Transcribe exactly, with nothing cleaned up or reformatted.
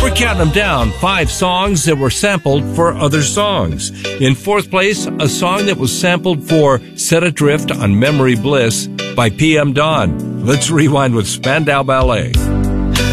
We're counting them down. Five songs that were sampled for other songs. In fourth place, a song that was sampled for Set Adrift on Memory Bliss by P M. Dawn. Let's rewind with Spandau Ballet.